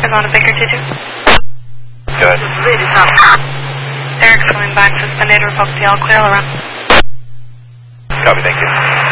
Arizona Baker 22. Good. Really tough. Derek's coming back, suspended, revoked the all clear all around. Copy, thank you.